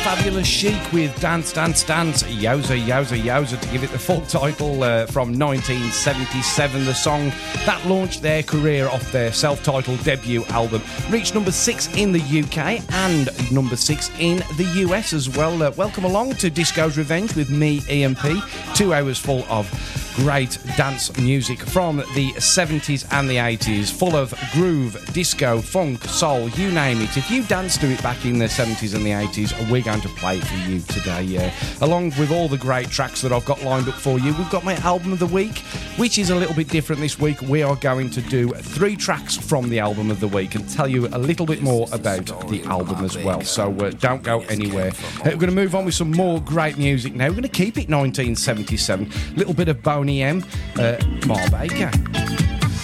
Fabulous Chic with Dance, Dance, Dance, Yowza, Yowza, Yowza, to give it the full title, from 1977. The song that launched their career off their self-titled debut album reached number 6 in the UK and number 6 in the US as well. Welcome along to Disco's Revenge with me, EMP. 2 hours full of great dance music from the 70s and the 80s, full of groove, disco, funk, soul, you name it. If you danced to it back in the 70s and the 80s, we're going to play it for you today. Along with all the great tracks that I've got lined up for you, we've got my album of the week, which is a little bit different this week. We are going to do 3 tracks from the album of the week and tell you a little bit more about the album as well. So don't go anywhere. We're going to move on with some more great music now. We're going to keep it 1977. A little bit of Boney M, Mar Baker.